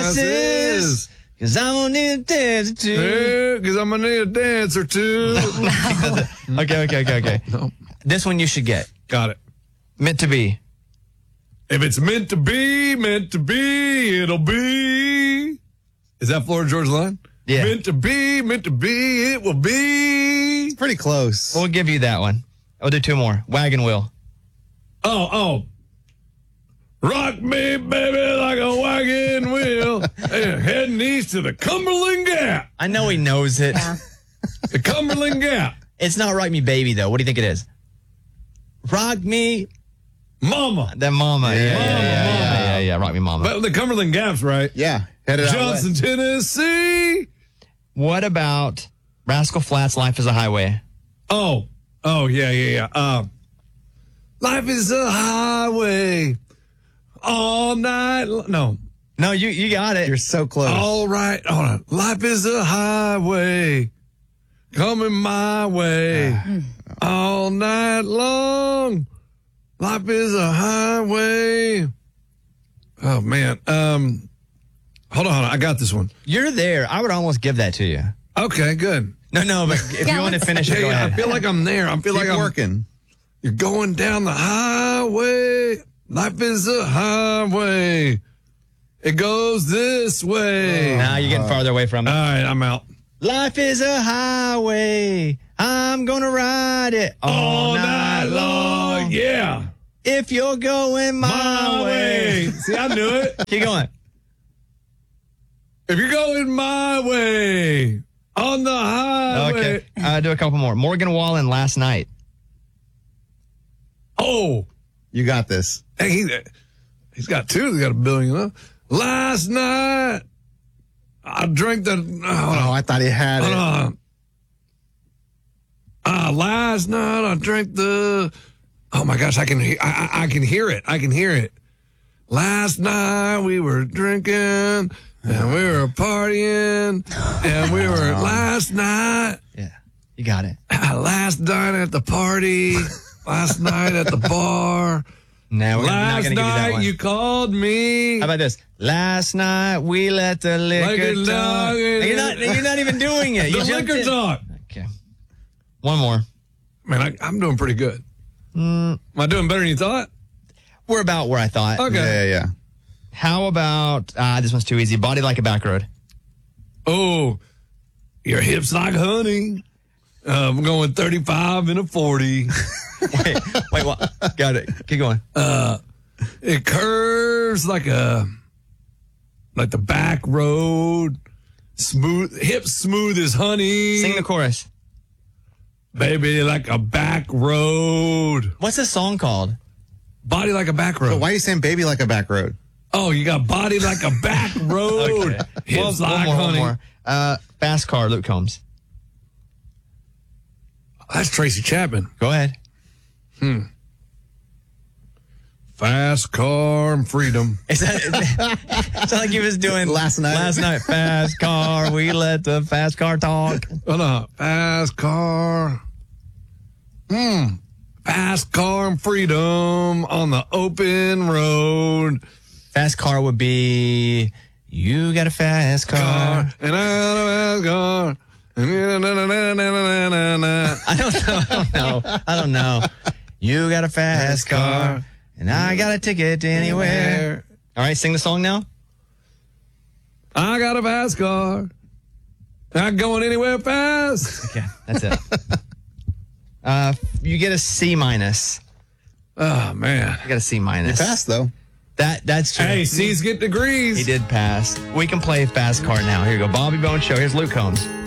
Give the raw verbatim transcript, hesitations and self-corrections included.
glasses. Cause I'm gonna need a dancer too. Because I'm gonna need a dancer too. Okay, okay, okay, okay. No. This one you should get. Got it. Meant to be. If it's meant to be, meant to be, it'll be. Is that Florida Georgia Line? Yeah. Meant to be, meant to be, it will be. Pretty close. We'll give you that one. I'll do two more. Wagon wheel. Oh, oh. Rock me, baby, like a wagon wheel. Hey, heading east to the Cumberland Gap. I know he knows it. The Cumberland Gap. It's not Rock Me Baby, though. What do you think it is? Rock Me. Mama. That mama. Yeah, yeah, Mama, yeah, yeah, mama. yeah, yeah, yeah. Rock Me Mama. But the Cumberland Gap's right. Yeah. Headed out Johnson, west. Tennessee. What about Rascal Flatts' Life is a Highway? Oh. Oh, yeah, yeah, yeah. Uh, life is a highway. All night. Lo- no. No, you you got it. You're so close. All right. Hold on. Life is a highway. Coming my way. All night long. Life is a highway. Oh, man. Um, hold on. Hold on. I got this one. You're there. I would almost give that to you. Okay, good. No, no, but if Yeah, you want to let's- finish it, Yeah, go yeah, ahead. I feel like I'm there. I feel Keep like I'm working. You're going down the highway. Life is a highway. It goes this way. Now you're getting farther away from it. All right, I'm out. Life is a highway. I'm going to ride it all, All night, night long. long. Yeah. If you're going my, My way. way. See, I knew it. Keep going. If you're going my way on the highway. Okay. Uh, do a couple more. Morgan Wallen, Last Night. Oh, You got this. hey, he, he's got two. He's got a billion. Huh? Last night, I drank the. Oh, Oh, I thought he had hold it. on. Uh, last night I drank the. Oh my gosh, I can he- I, I, I can hear it. I can hear it. Last night we were drinking and we were partying and we were last night. Yeah. You got it. Last night at the party. Last night at the bar. No, we're not Last going to give you that night one. you called me. How about this? Last night we let the liquor Liquor talk. talk. You're not, you're not even doing it. The You jumped liquor in. talk. Okay. One more. Man, I, I'm doing pretty good. Mm. Am I doing better than you thought? We're about where I thought. Okay. Yeah, yeah, yeah. How about, uh, this one's too easy. Body Like a Back Road. Oh, your hips like honey. Uh, I'm going thirty-five and a forty. wait, wait, what? Got it. Keep going. Uh, it curves like a, like the back road. Smooth, hips smooth as honey. Sing the chorus. Baby, like a back road. What's this song called? Body like a back road. So why are you saying baby like a back road? Oh, you got body like a back road. Okay. Hips one, like one more, honey. one more. Uh, Fast Car, Luke Combs. That's Tracy Chapman. Go ahead. Hmm. Fast car and freedom. Is that, it's not like he was doing Last night. Last night, fast car. We let the fast car talk. Hold on. Fast car. Hmm. Fast car and freedom on the open road. Fast car would be, you got a fast car. Car and I got a fast car. I don't know. I don't know. I don't know. You got a fast car, and I got a ticket to anywhere. All right, sing the song now. I got a fast car. Not going anywhere fast. Okay, that's it. Uh, you get a C minus. Oh, man. You got a C minus. Fast though. That that's true. Hey, C's get degrees. He did pass. We can play fast car now. Here you go. Bobby Bones Show. Here's Luke Combs.